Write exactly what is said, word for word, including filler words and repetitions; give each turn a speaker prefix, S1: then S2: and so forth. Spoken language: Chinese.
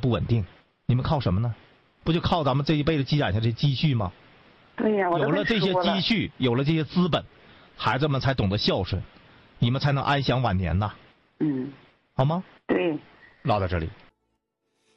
S1: 不稳定，你们靠什么呢？不就靠咱们这一辈子积攒下这积蓄吗？
S2: 对呀，我
S1: 有了这些积蓄，有了这些资本，孩子们才懂得孝顺，你们才能安享晚年呐。
S2: 嗯，
S1: 好吗？
S2: 对。
S1: 唠到这里。